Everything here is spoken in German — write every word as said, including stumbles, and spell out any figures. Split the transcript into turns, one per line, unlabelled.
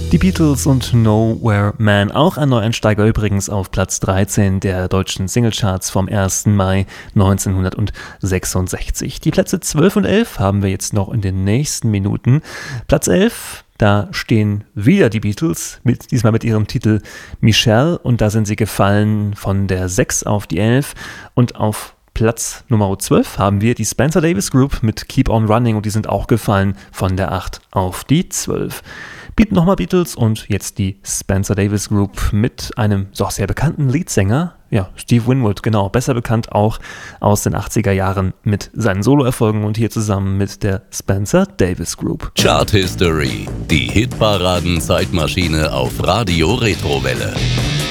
Die Beatles und Nowhere Man, auch ein Neueinsteiger übrigens auf Platz dreizehn der deutschen Singlecharts vom ersten Mai neunzehnhundertsechsundsechzig. Die Plätze zwölf und elf haben wir jetzt noch in den nächsten Minuten. Platz elf, da stehen wieder die Beatles, mit, diesmal mit ihrem Titel Michelle, und da sind sie gefallen von der sechs auf die elf, und auf Platz Nummer zwölf haben wir die Spencer Davis Group mit Keep on Running, und die sind auch gefallen von der acht auf die zwölf. Beat nochmal Beatles und jetzt die Spencer Davis Group mit einem doch sehr bekannten Leadsänger, ja, Steve Winwood, genau, besser bekannt auch aus den achtziger Jahren mit seinen Soloerfolgen, und hier zusammen mit der Spencer Davis Group.
Chart History, die Hitparaden-Zeitmaschine auf Radio Retrowelle.